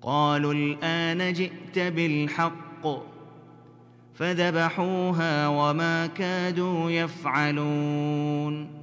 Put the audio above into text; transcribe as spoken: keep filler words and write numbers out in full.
قالوا الآن جئت بالحق فذبحوها وما كادوا يفعلون